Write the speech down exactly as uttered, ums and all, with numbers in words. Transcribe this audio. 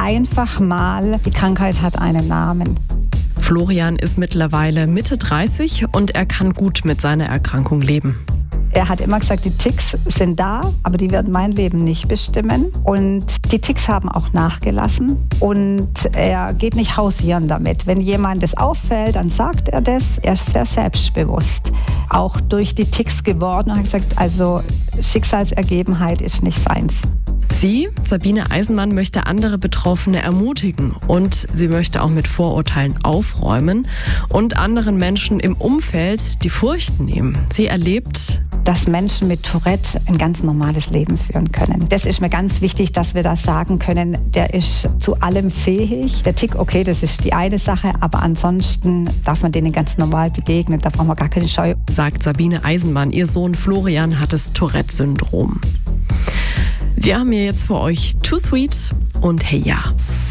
einfach mal, die Krankheit hat einen Namen. Florian ist mittlerweile Mitte dreißig und er kann gut mit seiner Erkrankung leben. Er hat immer gesagt, die Tics sind da, aber die werden mein Leben nicht bestimmen. Und die Tics haben auch nachgelassen. Und er geht nicht hausieren damit. Wenn jemand das auffällt, dann sagt er das. Er ist sehr selbstbewusst. Auch durch die Tics geworden und hat gesagt, also Schicksalsergebenheit ist nicht seins. Sie, Sabine Eisenmann, möchte andere Betroffene ermutigen und sie möchte auch mit Vorurteilen aufräumen und anderen Menschen im Umfeld die Furcht nehmen. Sie erlebt, dass Menschen mit Tourette ein ganz normales Leben führen können. Das ist mir ganz wichtig, dass wir das sagen können. Der ist zu allem fähig. Der Tic, okay, das ist die eine Sache, aber ansonsten darf man denen ganz normal begegnen. Da brauchen wir gar keine Scheu. Sagt Sabine Eisenmann. Ihr Sohn Florian hat das Tourette-Syndrom. Wir haben hier jetzt für euch Too Sweet und Hey Ya.